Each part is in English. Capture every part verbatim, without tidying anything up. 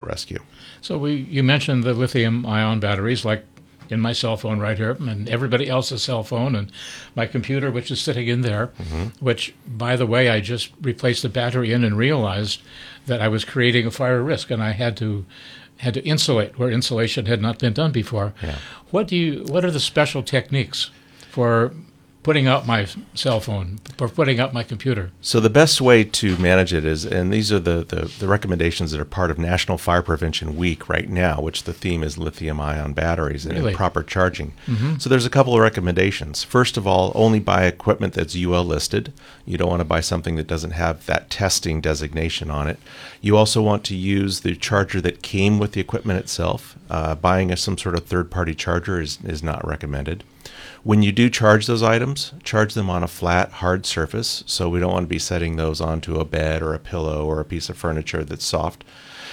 rescue. So we, you mentioned the lithium-ion batteries, like in my cell phone right here, and everybody else's cell phone, and my computer, which is sitting in there, mm-hmm. which, by the way, I just replaced the battery in and realized that I was creating a fire risk, and I had to had to insulate where insulation had not been done before. Yeah. What do you? What are the special techniques for putting out my cell phone, for putting out my computer? So the best way to manage it is, and these are the, the, the recommendations that are part of National Fire Prevention Week right now, which the theme is lithium-ion batteries and Really? proper charging. Mm-hmm. So there's a couple of recommendations. First of all, only buy equipment that's U L listed. You don't want to buy something that doesn't have that testing designation on it. You also want to use the charger that came with the equipment itself. Uh, buying a, some sort of third-party charger is, is not recommended. When you do charge those items, charge them on a flat, hard surface, so we don't want to be setting those onto a bed or a pillow or a piece of furniture that's soft.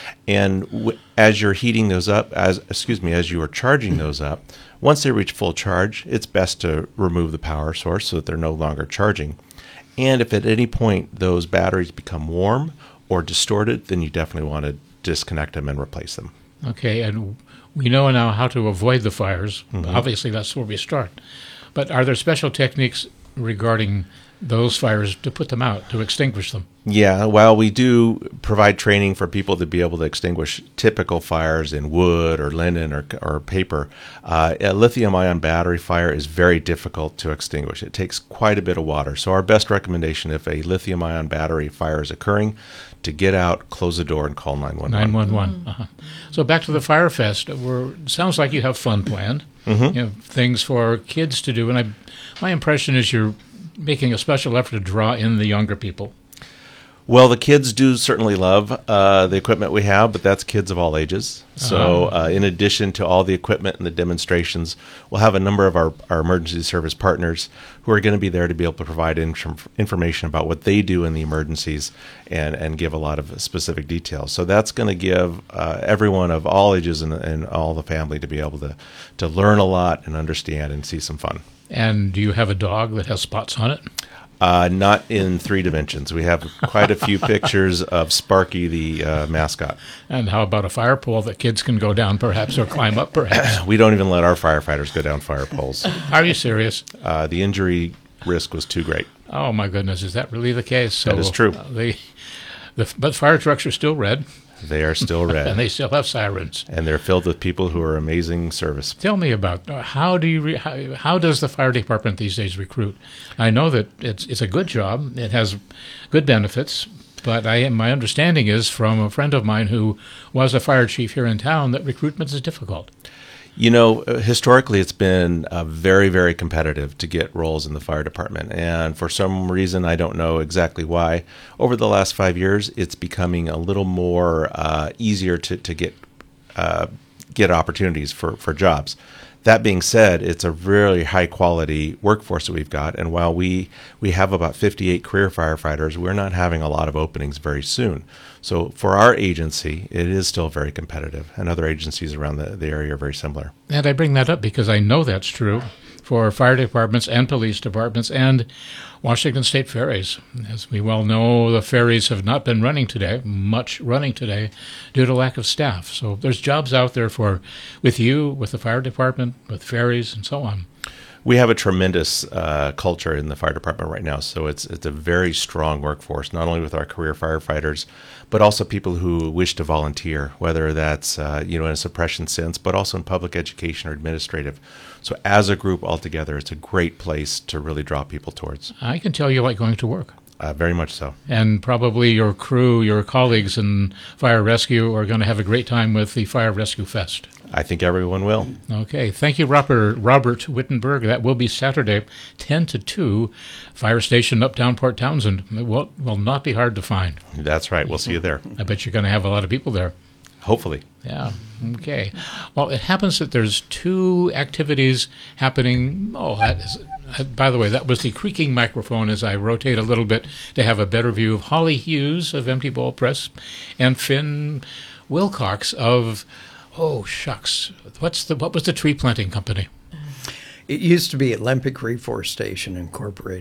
And w- as you're heating those up, as excuse me, as you are charging those up, once they reach full charge, it's best to remove the power source so that they're no longer charging. And if at any point those batteries become warm or distorted, then you definitely want to disconnect them and replace them. Okay, and we know now how to avoid the fires. Mm-hmm. Obviously, that's where we start. But are there special techniques regarding those fires to put them out, to extinguish them? Yeah, while we do provide training for people to be able to extinguish typical fires in wood or linen or, or paper, uh, a lithium-ion battery fire is very difficult to extinguish. It takes quite a bit of water. So our best recommendation, if a lithium-ion battery fire is occurring, to get out, close the door, and call nine one one. nine one one. Mm-hmm. Uh-huh. So back to the Fire Fest. We're, it sounds like you have fun planned, Mm-hmm. you know, things for kids to do. And I, my impression is you're making a special effort to draw in the younger people. Well, the kids do certainly love uh, the equipment we have, but that's kids of all ages. So uh, in addition to all the equipment and the demonstrations, we'll have a number of our, our emergency service partners who are going to be there to be able to provide in- information about what they do in the emergencies and, and give a lot of specific details. So that's going to give uh, everyone of all ages and, and all the family to be able to, to learn a lot and understand and see some fun. And do you have a dog that has spots on it? Uh, not in three dimensions. We have quite a few pictures of Sparky, the uh, mascot. And how about a fire pole that kids can go down, perhaps, or climb up, perhaps? We don't even let our firefighters go down fire poles. Are you serious? Uh, the injury risk was too great. Oh, my goodness. Is that really the case? So, That is true. Uh, they, the, but fire trucks are still red. They are still red. And they still have sirens. And they're filled with people who are amazing service. Tell me about uh, how do you re- how, how does the fire department these days recruit? I know that it's it's a good job. It has good benefits, but I my understanding is from a friend of mine who was a fire chief here in town that recruitment is difficult. You know, historically, it's been uh, very, very competitive to get roles in the fire department. And for some reason, I don't know exactly why, over the last five years, it's becoming a little more uh, easier to, to get uh, get opportunities for, for jobs. That being said, it's a really high-quality workforce that we've got. And while we, we have about fifty-eight career firefighters, we're not having a lot of openings very soon. So for our agency, it is still very competitive, and other agencies around the, the area are very similar. And I bring that up because I know that's true for fire departments and police departments and Washington State ferries. As we well know, the ferries have not been running today, much running today, due to lack of staff. So there's jobs out there for with you, with the fire department, with ferries, and so on. We have a tremendous uh, culture in the fire department right now, so it's it's a very strong workforce, not only with our career firefighters, but also people who wish to volunteer, whether that's uh, you know in a suppression sense, but also in public education or administrative. So as a group altogether, it's a great place to really draw people towards. I can tell you like going to work. Uh, very much so. And probably your crew, your colleagues in Fire Rescue are going to have a great time with the Fire Rescue Fest. I think everyone will. Okay. Thank you, Robert, Robert Wittenberg. That will be Saturday, ten to two, Fire Station Uptown Port Townsend. It will, will not be hard to find. That's right. We'll see you there. I bet you're going to have a lot of people there. Hopefully. Yeah. Okay. Well, it happens that there's two activities happening. Oh, that is... Uh, by the way, that was the creaking microphone as I rotate a little bit to have a better view of Holly Hughes of Empty Bowl Press and Finn Wilcox of, oh, shucks, what's the what was the tree planting company? It used to be Olympic Reforestation Incorporated.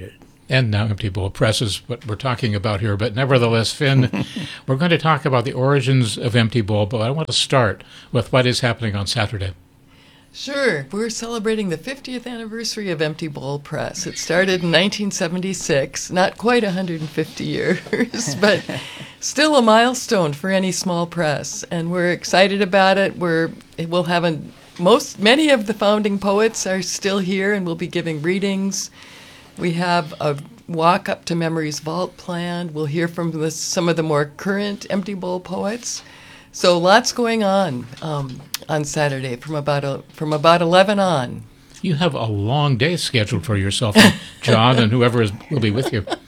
And now Empty Bowl Press is what we're talking about here. But nevertheless, Finn, we're going to talk about the origins of Empty Bowl, but I want to start with what is happening on Saturday. Sure. We're celebrating the fiftieth anniversary of Empty Bowl Press. It started in nineteen seventy-six, not quite one hundred fifty years, but still a milestone for any small press. And we're excited about it. We're, we'll have a, most, many of the founding poets are still here and we'll be giving readings. We have a walk up to Memory's Vault planned. We'll hear from the, some of the more current Empty Bowl poets. So lots going on um, on Saturday from about a, from about eleven on. You have a long day scheduled for yourself, and John, and whoever is, will be with you.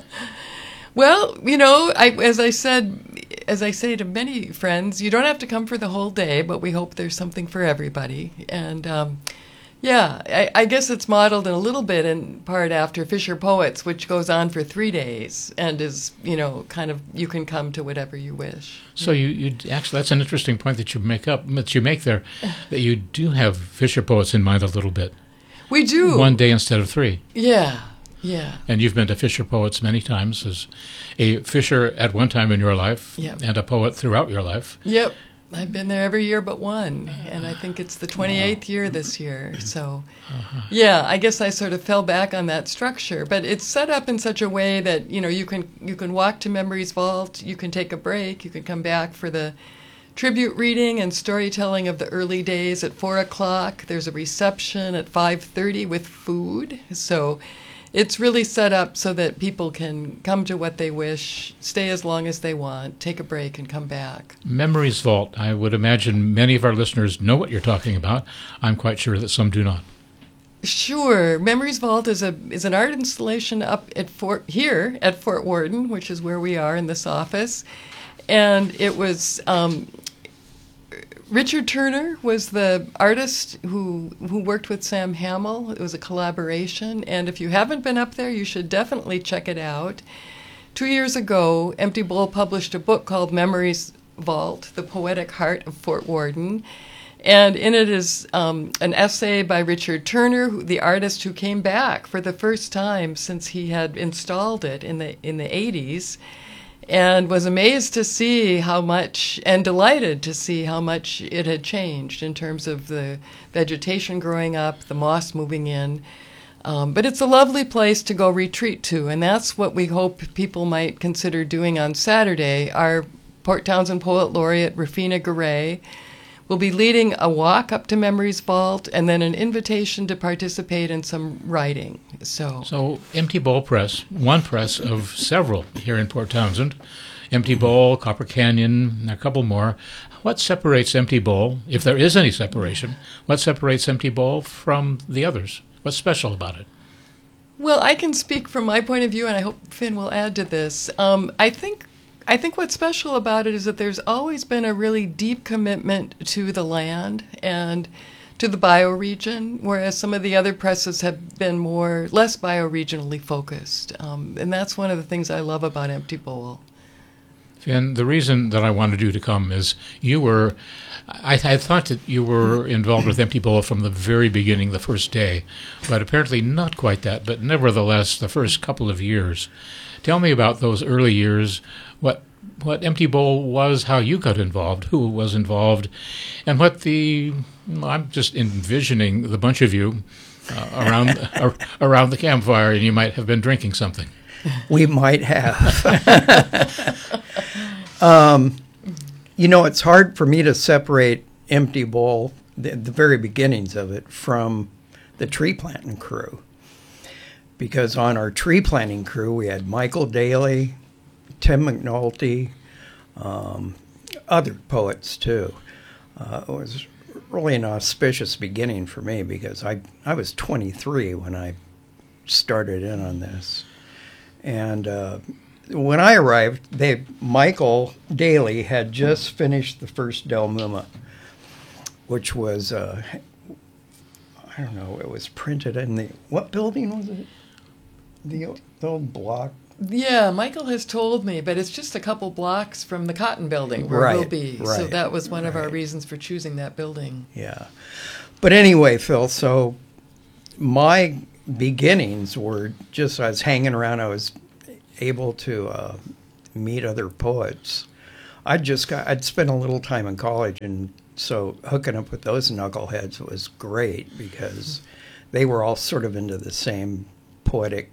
Well, you know, I, as I said, as I say to many friends, you don't have to come for the whole day, but we hope there's something for everybody. And um, yeah, I, I guess it's modeled in a little bit in part after Fisher Poets, which goes on for three days and is, you know, kind of, you can come to whatever you wish. So you, you actually, that's an interesting point that you make up, that you make there, that you do have Fisher Poets in mind a little bit. We do. One day instead of three. Yeah, yeah. And you've been to Fisher Poets many times as a Fisher at one time in your life, Yep. and a poet throughout your life. Yep. I've been there every year but one, and I think it's the twenty-eighth year this year. So, yeah, I guess I sort of fell back on that structure. But it's set up in such a way that, you know, you can you can walk to Memory's Vault, you can take a break, you can come back for the tribute reading and storytelling of the early days at four o'clock. There's a reception at five thirty with food. So it's really set up so that people can come to what they wish, stay as long as they want, take a break, and come back. Memories Vault. I would imagine many of our listeners know what you're talking about. I'm quite sure that some do not. Sure. Memories Vault is a is an art installation up at Fort here at Fort Worden, which is where we are in this office, and it was. Um, Richard Turner was the artist who who worked with Sam Hamill. It was a collaboration, and if you haven't been up there, you should definitely check it out. Two years ago, Empty Bowl published a book called Memories Vault, The Poetic Heart of Fort Worden, and in it is um, an essay by Richard Turner, who, the artist who came back for the first time since he had installed it in the in the eighties. And was amazed to see how much, and delighted to see how much it had changed in terms of the vegetation growing up, the moss moving in. Um, but it's a lovely place to go retreat to, and that's what we hope people might consider doing on Saturday. Our Port Townsend Poet Laureate, Rufina Garay, will be leading a walk up to Memories Vault and then an invitation to participate in some writing. So, so Empty Bowl Press, one press of several here in Port Townsend. Empty Bowl, Copper Canyon, and a couple more. What separates Empty Bowl, if there is any separation, what separates Empty Bowl from the others? What's special about it? Well, I can speak from my point of view, and I hope Finn will add to this. Um, I think I think what's special about it is that there's always been a really deep commitment to the land and to the bioregion, whereas some of the other presses have been more less bioregionally focused. Um, and that's one of the things I love about Empty Bowl. And the reason that I wanted you to come is you were, I, I thought that you were involved with Empty Bowl from the very beginning, the first day, but apparently not quite that, but nevertheless, the first couple of years. Tell me about those early years, what what Empty Bowl was, how you got involved, who was involved, and what the, I'm just envisioning the bunch of you uh, around uh, around the campfire, and you might have been drinking something. We might have. um, you know, it's hard for me to separate Empty Bowl, the, the very beginnings of it, from the tree planting crew. Because on our tree planting crew, we had Michael Daly, Tim McNulty, um, other poets too. Uh, it was really an auspicious beginning for me because I, I was twenty-three when I started in on this. And uh, when I arrived, they Michael Daly had just finished the first Del Muma, which was, uh, I don't know, it was printed in the, what building was it? The old, the old block? Yeah, Michael has told me, but it's just a couple blocks from the Cotton Building where right, we'll be. Right, so that was one right. of our reasons for choosing that building. Yeah. But anyway, Phil, so my beginnings were just I was hanging around. I was able to uh, meet other poets. I just got I'd spent a little time in college, and so hooking up with those knuckleheads was great because they were all sort of into the same poetic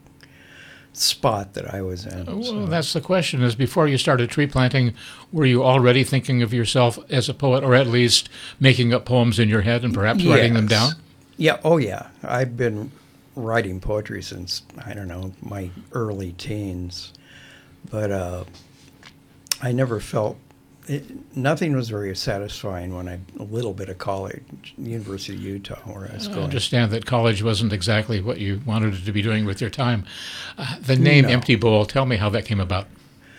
spot that I was in. Well, so. that's the question, is before you started tree planting, were you already thinking of yourself as a poet, or at least making up poems in your head and perhaps Yes. writing them down? Yeah, oh yeah. I've been writing poetry since, I don't know, my early teens. But uh, I never felt, it, nothing was very satisfying when I, a little bit of college, University of Utah, where I was I going. understand that college wasn't exactly what you wanted to be doing with your time. Uh, the name No. Empty Bowl, tell me how that came about.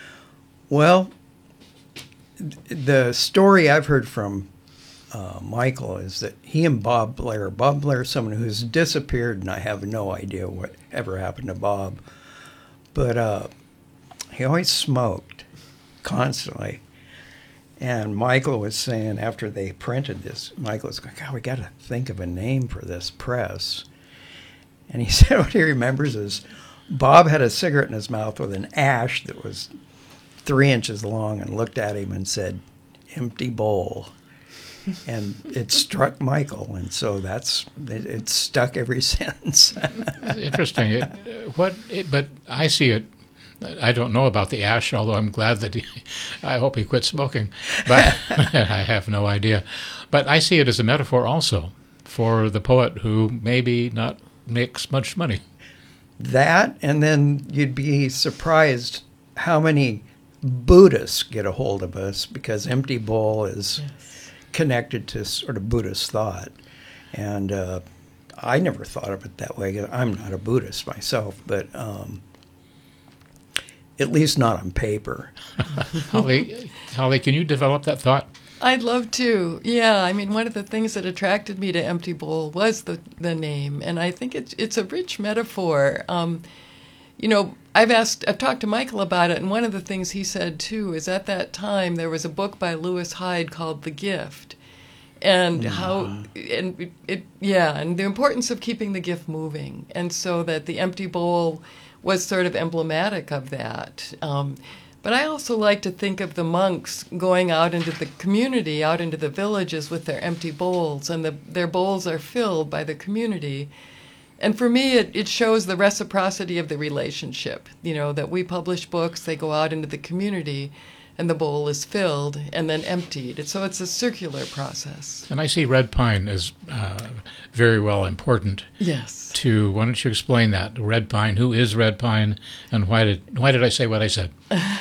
Well, th- the story I've heard from uh, Michael is that he and Bob Blair, Bob Blair is someone who's disappeared, and I have no idea what ever happened to Bob. But uh, he always smoked constantly. And Michael was saying after they printed this, Michael was going, God, we got to think of a name for this press. And he said what he remembers is Bob had a cigarette in his mouth with an ash that was three inches long and looked at him and said, empty bowl. And it struck Michael, and so that's it, it's stuck ever since. Interesting. It, uh, what? It, but I see it. I don't know about the ash, although I'm glad that he, I hope he quit smoking. But I have no idea. But I see it as a metaphor also for the poet who maybe not makes much money. That, and then you'd be surprised how many Buddhists get a hold of us, because empty bowl is Yes. connected to sort of Buddhist thought. And uh, I never thought of it that way. I'm not a Buddhist myself, but um, at least not on paper. Holly, Holly, can you develop that thought? I'd love to. Yeah, I mean, one of the things that attracted me to Empty Bowl was the the name, and I think it's it's a rich metaphor. Um, you know, I've asked, I've talked to Michael about it, and one of the things he said too is at that time there was a book by Lewis Hyde called The Gift, and how and it, it yeah, and the importance of keeping the gift moving, and so that the empty bowl was sort of emblematic of that. Um, But I also like to think of the monks going out into the community, out into the villages with their empty bowls, and the, their bowls are filled by the community. And for me, it, it shows the reciprocity of the relationship, you know, that we publish books, they go out into the community, and the bowl is filled and then emptied. And so it's a circular process. And I see red pine as uh, very well important Yes. to, why don't you explain that? Red pine, who is red pine, and why did why did I say what I said?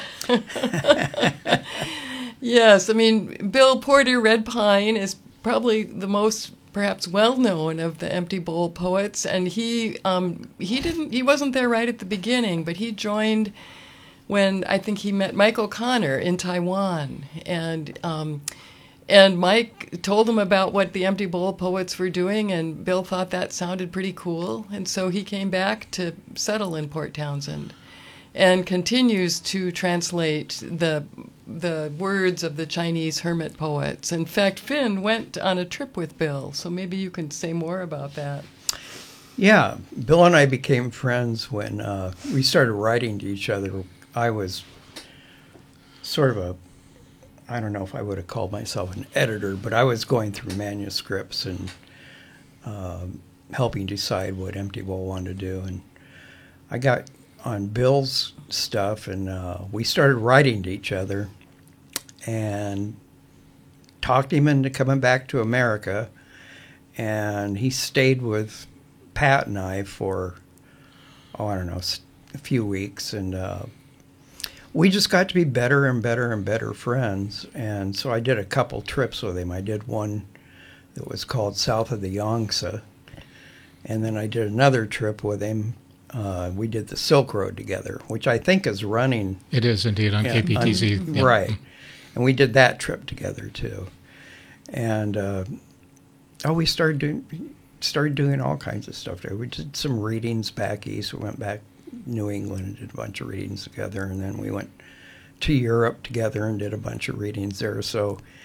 Yes, I mean, Bill Porter Red Pine is probably the most perhaps well-known of the empty bowl poets, and he um, he didn't he wasn't there right at the beginning, but he joined when I think he met Mike O'Connor in Taiwan, and um, and Mike told him about what the empty bowl poets were doing, and Bill thought that sounded pretty cool, and so he came back to settle in Port Townsend, and continues to translate the the words of the Chinese hermit poets. In fact, Finn went on a trip with Bill, so maybe you can say more about that. Yeah, Bill and I became friends when uh, we started writing to each other. I was sort of a, I don't know if I would have called myself an editor, but I was going through manuscripts and uh, helping decide what Empty Bowl wanted to do. And I got on Bill's stuff, and uh, we started writing to each other and talked him into coming back to America. And he stayed with Pat and I for, oh, I don't know, a few weeks. And uh, we just got to be better and better and better friends. And so I did a couple trips with him. I did one that was called South of the Yangtze. And then I did another trip with him. Uh, we did the Silk Road together, which I think is running. It is indeed on Yeah, K P T Z. on- Yeah. Right. And we did that trip together, too. And, uh, oh, we started doing started doing all kinds of stuff there. We did some readings back east. We went back New England and did a bunch of readings together. And then we went to Europe together and did a bunch of readings there. So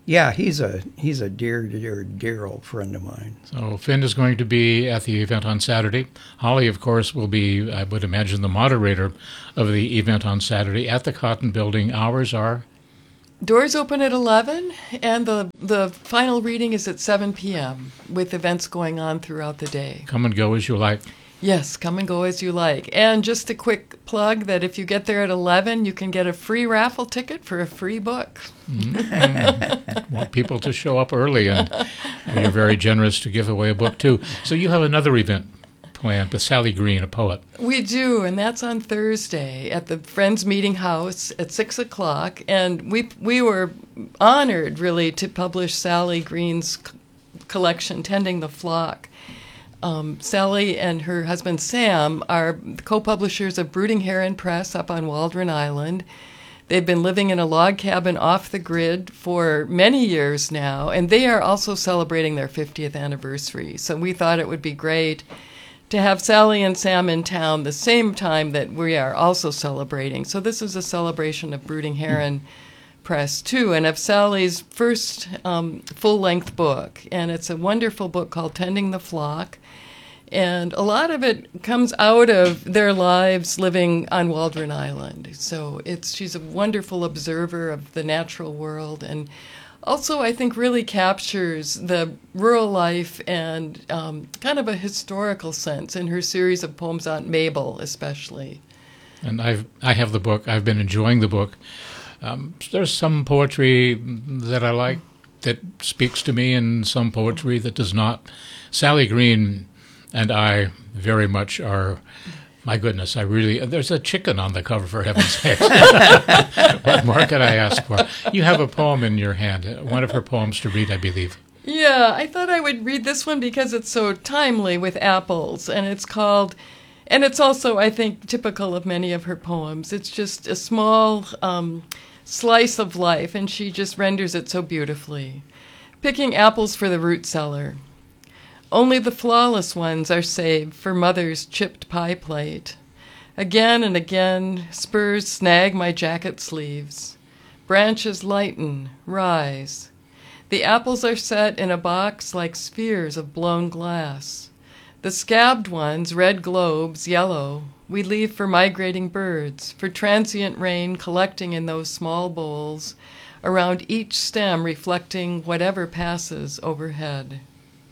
Yeah, he's a he's a dear, dear, dear old friend of mine. So Finn is going to be at the event on Saturday. Holly, of course, will be, I would imagine, the moderator of the event on Saturday at the Cotton Building. Hours are? Doors open at eleven, and the, the final reading is at seven p.m., with events going on throughout the day. Come and go as you like. Yes, come and go as you like. And just a quick plug that if you get there at eleven, you can get a free raffle ticket for a free book. Mm-hmm. Want people to show up early, and you're very generous to give away a book, too. So you have another event planned with Sally Green, a poet. We do, and that's on Thursday at the Friends Meeting House at six o'clock. And we we were honored, really, to publish Sally Green's c- collection, Tending the Flock. Um, Sally and her husband Sam are co-publishers of Brooding Heron Press up on Waldron Island. They've been living in a log cabin off the grid for many years now, and they are also celebrating their fiftieth anniversary. So we thought it would be great to have Sally and Sam in town the same time that we are also celebrating. So this is a celebration of Brooding Heron Press, too, and of Sally's first um, full-length book. And it's a wonderful book called Tending the Flock. And a lot of it comes out of their lives living on Waldron Island. So it's she's a wonderful observer of the natural world, and also I think really captures the rural life and um, kind of a historical sense in her series of poems on Mabel, especially. And I've I have the book. I've been enjoying the book. Um, there's some poetry that I like that speaks to me, and some poetry that does not. Sally Green and I very much are, my goodness, I really, there's a chicken on the cover, for heaven's sake. What more could I ask for? You have a poem in your hand, one of her poems to read, I believe. Yeah, I thought I would read this one because it's so timely with apples, and it's called, and it's also, I think, typical of many of her poems. It's just a small um, slice of life, and she just renders it so beautifully. Picking apples for the root cellar. Only the flawless ones are saved for mother's chipped pie plate. Again and again, spurs snag my jacket sleeves. Branches lighten, rise. The apples are set in a box like spheres of blown glass. The scabbed ones, red globes, yellow, we leave for migrating birds, for transient rain collecting in those small bowls, around each stem reflecting whatever passes overhead.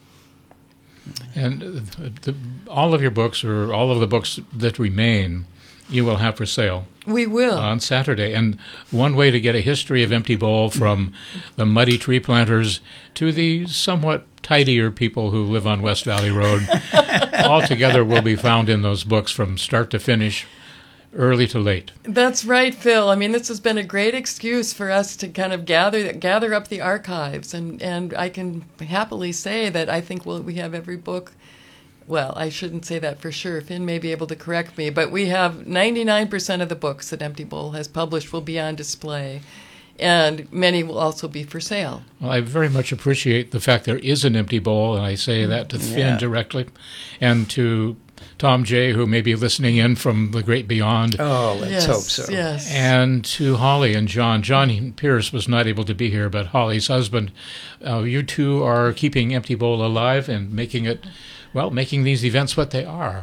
And the, the, all of your books, or all of the books that remain, you will have for sale. We will. On Saturday. And one way to get a history of Empty Bowl, from the muddy tree planters to the somewhat tidier people who live on West Valley Road, all together will be found in those books from start to finish, early to late. That's right, Phil. I mean, this has been a great excuse for us to kind of gather gather up the archives, and, and I can happily say that I think we'll, we have every book. Well, I shouldn't say that for sure. Finn may be able to correct me, but we have ninety-nine percent of the books that Empty Bowl has published will be on display, and many will also be for sale. Well, I very much appreciate the fact there is an Empty Bowl, and I say that to Finn Yeah. directly, and to Tom J., who may be listening in from the great beyond. Oh, let's yes, hope so. Yes. And to Holly and John. John Pierce was not able to be here, but Holly's husband. Uh, you two are keeping Empty Bowl alive and making it, well, making these events what they are.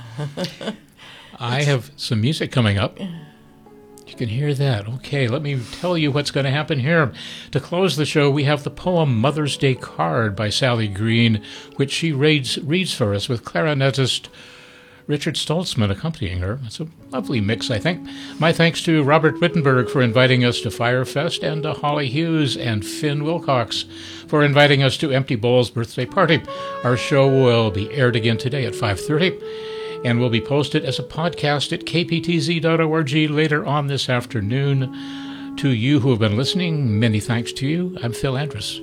I have some music coming up. You can hear that. Okay, let me tell you what's going to happen here. To close the show, we have the poem Mother's Day Card by Sally Green, which she reads, reads for us with clarinetist Richard Stoltzman accompanying her. It's a lovely mix, I think. My thanks to Robert Wittenberg for inviting us to Firefest, and to Holly Hughes and Finn Wilcox for inviting us to Empty Bowl's birthday party. Our show will be aired again today at five thirty, and will be posted as a podcast at k p t z dot org later on this afternoon. To you who have been listening, many thanks to you. I'm Phil Andrus.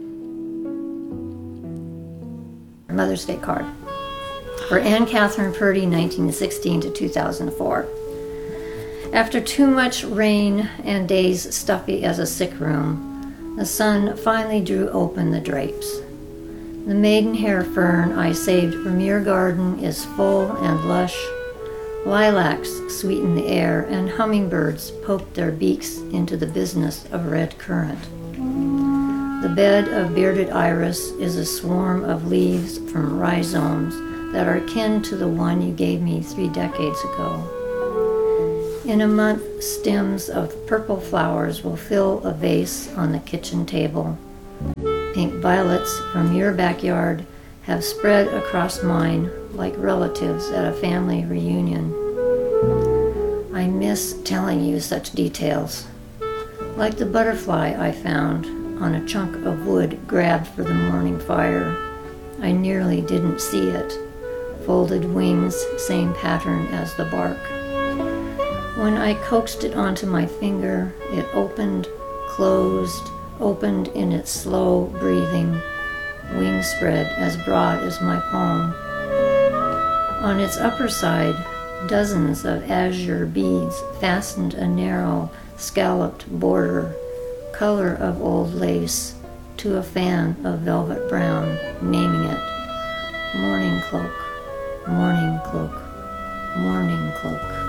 Mother's Day Card. For Anne Catherine Purdy, nineteen sixteen to two thousand four. After too much rain and days stuffy as a sick room, the sun finally drew open the drapes. The maidenhair fern I saved from your garden is full and lush. Lilacs sweeten the air, and hummingbirds poke their beaks into the business of red currant. The bed of bearded iris is a swarm of leaves from rhizomes that are akin to the one you gave me three decades ago. In a month, stems of purple flowers will fill a vase on the kitchen table. Pink violets from your backyard have spread across mine like relatives at a family reunion. I miss telling you such details. Like the butterfly I found on a chunk of wood grabbed for the morning fire. I nearly didn't see it. Folded wings, same pattern as the bark. When I coaxed it onto my finger, it opened, closed, opened in its slow breathing, wing spread as broad as my palm. On its upper side, dozens of azure beads fastened a narrow, scalloped border, color of old lace, to a fan of velvet brown, naming it Morning Cloak, Morning Cloak, Morning Cloak.